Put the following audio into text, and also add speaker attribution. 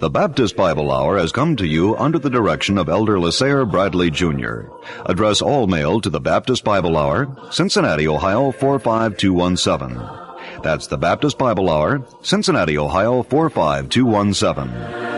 Speaker 1: The Baptist Bible Hour has come to you under the direction of Elder LaSalle Bradley Jr. Address all mail to the Baptist Bible Hour, Cincinnati, Ohio 45217. That's the Baptist Bible Hour, Cincinnati, Ohio 45217.